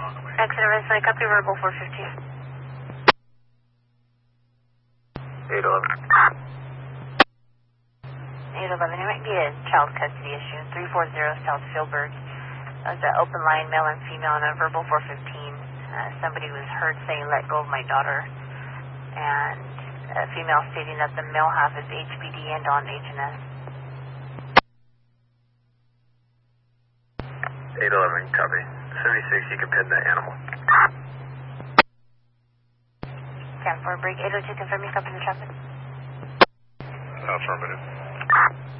Exit Riverside, copy verbal 415. 811. 811, it might be a child custody issue. 340 South Fieldberg. That was an open line, male and female, on a verbal 415. Somebody was heard saying, "Let go of my daughter." And a female stating that the male half is HBD and on HNS. 811, copy. 76, you can pin that animal. Stand for break. 802, confirm you copy the traffic. Affirmative.